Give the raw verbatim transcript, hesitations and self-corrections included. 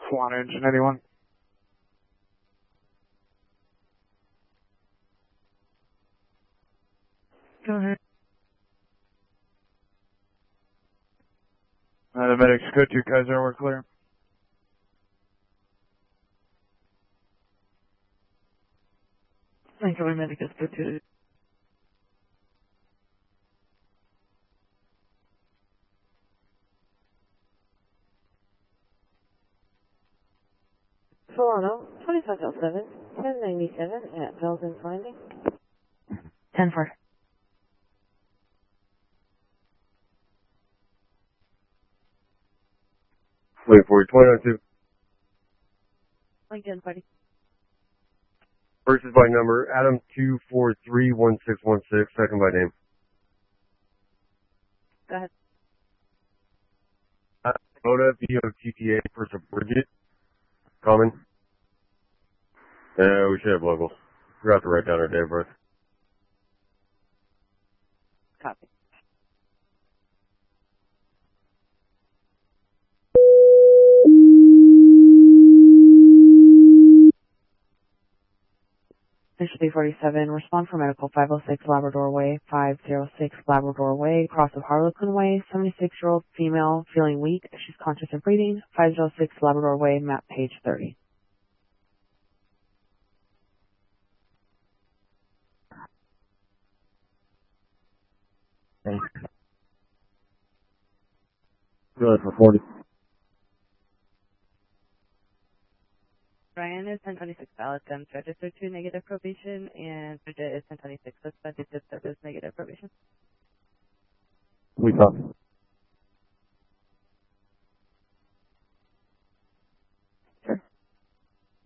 Swan Engine eighty-one. Go ahead. Uh, the medics, go to Kaiser, we're clear. Thank you, my medic is good to. Solano, twenty-five L seven, ten ninety-seven at Belden Finding. ten four. Wait for you, twenty ninety-two. Lincoln, buddy. First is by number, Adam two four three one six one six, second by name. Go ahead. Moda, V O T T A, first of Bridget. Common. Uh, we should have locals. Forgot to write down our day of birth. Copy. Station forty-seven, respond for medical five oh six Labrador Way, five oh six Labrador Way, cross of Harlequin Way, seventy-six-year-old female, feeling weak, she's conscious and breathing, five oh six Labrador Way, map page thirty. Thanks. Good for forty. Ryan is ten twenty-six valid, then registered to negative probation, and Bridget is ten twenty-six suspended to service negative probation. We copy.